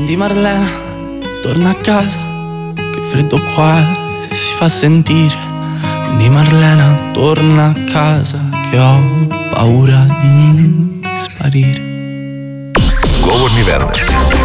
Quindi Marlena, torna a casa, che freddo qua si fa sentire. Quindi Marlena, torna a casa, che ho paura di sparire. Govorni Vernes.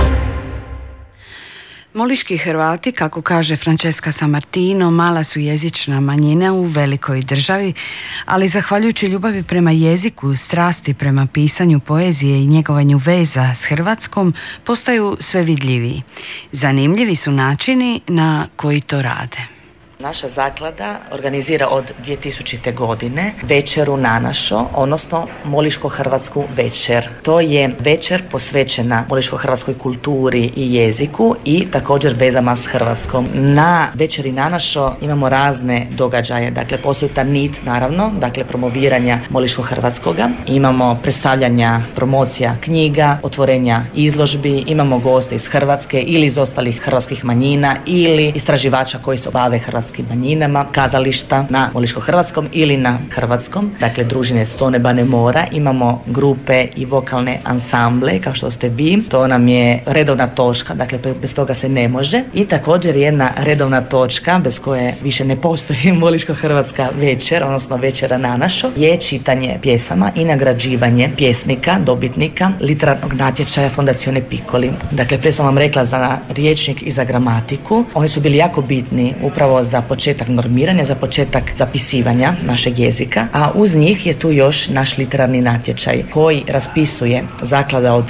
Moliški Hrvati, kako kaže Francesca Sammartino, mala su jezična manjina u velikoj državi, ali zahvaljujući ljubavi prema jeziku, strasti prema pisanju poezije i njegovanju veza s Hrvatskom, postaju sve vidljiviji. Zanimljivi su načini na koji to rade. Naša zaklada organizira od 2000. godine večeru na našo, odnosno Moliško-hrvatsku večer. To je večer posvećena moliško-hrvatskoj kulturi i jeziku i također vezama s Hrvatskom. Na večeri na našo imamo razne događaje, dakle postoji ta nit naravno, dakle promoviranja moliško-hrvatskoga. Imamo predstavljanja promocija knjiga, otvorenja izložbi, imamo goste iz Hrvatske ili iz ostalih hrvatskih manjina ili istraživača koji se bave hrvatskim manjinama, kazališta na moliško-hrvatskom ili na hrvatskom, dakle družine s Sonebane mora, imamo grupe i vokalne ansamble kao što ste vi, to nam je redovna točka, dakle bez toga se ne može, i također jedna redovna točka bez koje više ne postoji moliško-hrvatska večer, odnosno večera na našo, je čitanje pjesama i nagrađivanje pjesnika, dobitnika literarnog natječaja Fondazione Piccoli. Dakle, prije sam vam rekla za rječnik i za gramatiku, oni su bili jako bitni upravo za početak normiranja, za početak zapisivanja našeg jezika, a uz njih je tu još naš literarni natječaj koji raspisuje zaklada od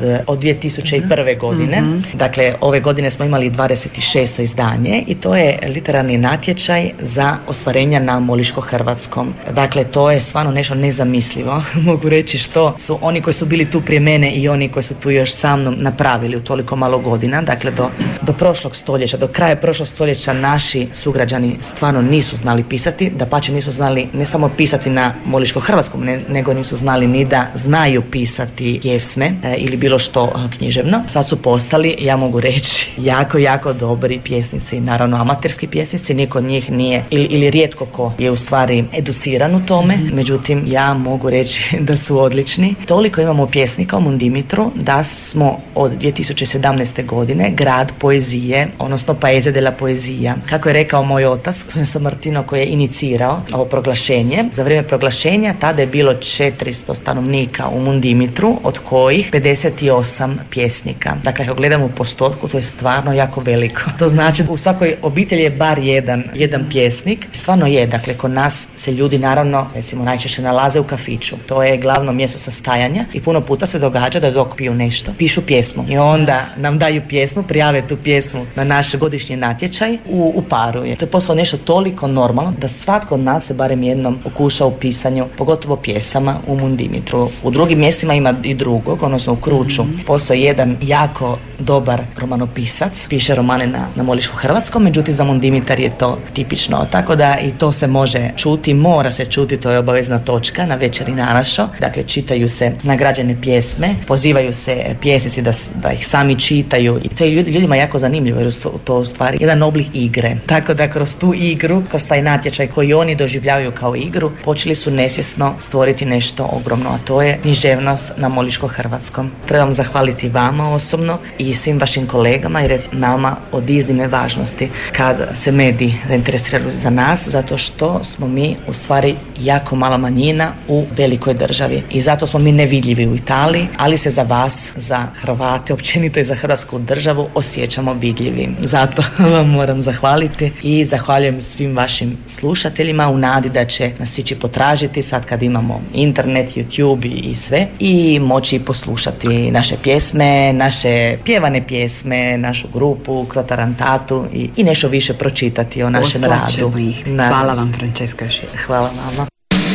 2001. godine. Dakle, ove godine smo imali 26. izdanje i to je literarni natječaj za ostvarenja na moliško-hrvatskom. Dakle, to je stvarno nešto nezamislivo. Mogu reći što su oni koji su bili tu prije mene i oni koji su tu još sa mnom napravili u toliko malo godina. Dakle, do prošlog stoljeća, do kraja prošlog stoljeća naši sugrađani stvarno nisu znali pisati, dapače nisu znali ne samo pisati na moliško-hrvatskom, nego nisu znali ni da znaju pisati pjesme ili bilo što književno. Sad su postali, ja mogu reći, jako dobri pjesnici, naravno amaterski pjesnici, niko od njih nije ili rijetko ko je u stvari educiran u tome, međutim ja mogu reći da su odlični. Toliko imamo pjesnika u Mundimitru da smo od 2017. godine grad poezije, odnosno Paese della Poesia. Kako je rekao moj otac, Sammartino, koji je inicirao ovo proglašenje, za vrijeme proglašenja tada je bilo 400 stanovnika u Mundimitru, od kojih 58 pjesnika. Dakle, ako gledamo u postotku, to je stvarno jako veliko. To znači u svakoj obitelji je bar jedan pjesnik. Stvarno je, dakle, kod nas se ljudi naravno, recimo, najčešće nalaze u kafiću. To je glavno mjesto sastajanja i puno puta se događa da dok piju nešto, pišu pjesmu. I onda nam daju pjesmu, prijave tu pjesmu na naš godišnji natječaj u paru. To je postalo nešto toliko normalno da svatko od nas se barem jednom okuša u pisanju, pogotovo pjesama u Mundimitru. U drugim mjestima ima i drugog, odnosno u Kruču. Postoji jedan jako dobar romanopisac, piše romane na moliško-hrvatskom, međutim za Mundimitar je to tipično. Tako da i to se može čuti, mora se čuti, to je obavezna točka na večeri na našo. Dakle, čitaju se nagrađene pjesme, pozivaju se pjesnici da ih sami čitaju i to je ljudima jako zanimljivo jer to u stvari jedan oblik igre. Tako da kroz tu igru, kroz taj natječaj koji oni doživljavaju kao igru, počeli su nesvjesno stvoriti nešto ogromno, a to je književnost na moliško-hrvatskom. Trebam zahvaliti vama osobno i svim vašim kolegama jer je nama od iznimne važnosti kad se mediji zainteresiraju za nas, zato što smo mi u stvari jako mala manjina u velikoj državi i zato smo mi nevidljivi u Italiji, ali se za vas, za Hrvate općenito i za Hrvatsku državu osjećamo vidljivi. Zato vam moram zahvaliti i zahvaljujem svim vašim slušateljima u nadi da će nas ići potražiti sad kad imamo internet, YouTube i sve i moći poslušati naše pjesme, naše pjevane pjesme, našu grupu Krotarantatu i nešto više pročitati o našem radu. Hvala vam, Francesca. Hvala vama.